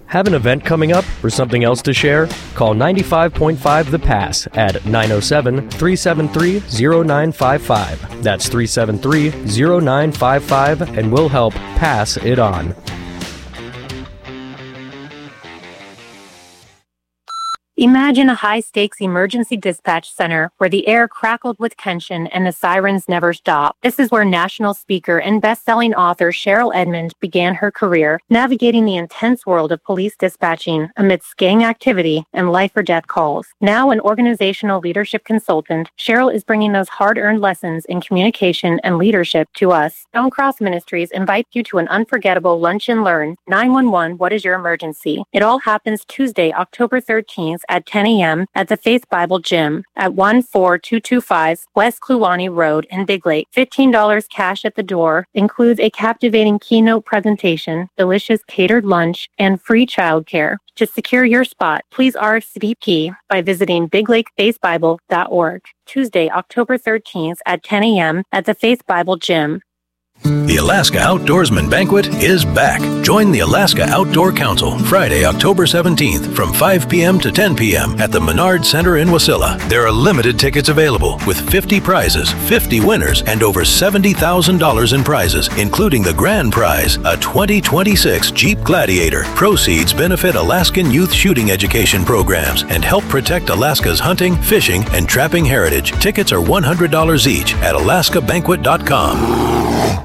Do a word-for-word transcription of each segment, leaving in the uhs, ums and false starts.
Have an event coming up or something else to share? Call ninety-five point five The Pass at nine oh seven, three seven three, oh nine five five. That's three seven three, oh nine five five, and we'll help pass it on. Imagine a high-stakes emergency dispatch center where the air crackled with tension and the sirens never stop. This is where national speaker and best-selling author Cheryl Edmond began her career, navigating the intense world of police dispatching amidst gang activity and life-or-death calls. Now an organizational leadership consultant, Cheryl is bringing those hard-earned lessons in communication and leadership to us. Stone Cross Ministries invites you to an unforgettable Lunch and Learn, nine one one, What is Your Emergency? It all happens Tuesday, October thirteenth, at ten a.m. at the Faith Bible Gym at one four two two five West Kluwani Road in Big Lake. fifteen dollars cash at the door, includes a captivating keynote presentation, delicious catered lunch, and free childcare. To secure your spot, please R S V P by visiting big lake faith bible dot org. Tuesday, October thirteenth at ten a.m. at the Faith Bible Gym. The Alaska Outdoorsman Banquet is back. Join the Alaska Outdoor Council Friday, October seventeenth from five p.m. to ten p.m. at the Menard Center in Wasilla. There are limited tickets available with fifty prizes, fifty winners, and over seventy thousand dollars in prizes, including the grand prize, a twenty twenty-six Jeep Gladiator. Proceeds benefit Alaskan youth shooting education programs and help protect Alaska's hunting, fishing, and trapping heritage. Tickets are one hundred dollars each at alaska banquet dot com.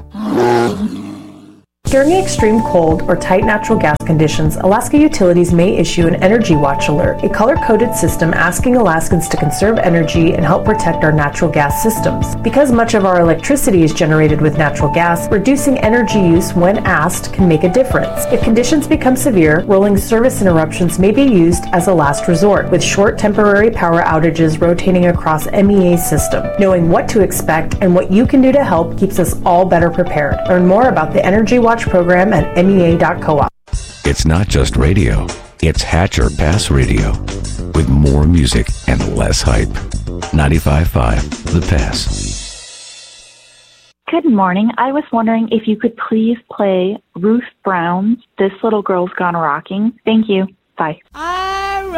During extreme cold or tight natural gas conditions, Alaska Utilities may issue an Energy Watch alert, a color-coded system asking Alaskans to conserve energy and help protect our natural gas systems. Because much of our electricity is generated with natural gas, reducing energy use when asked can make a difference. If conditions become severe, rolling service interruptions may be used as a last resort, with short temporary power outages rotating across M E A's system. Knowing what to expect and what you can do to help keeps us all better prepared. Learn more about the Energy Watch program at M E A dot coop. It's not just radio, it's Hatcher Pass Radio with more music and less hype. ninety-five point five The Pass. Good morning. I was wondering if you could please play Ruth Brown's This Little Girl's Gone Rocking. Thank you. Bye. I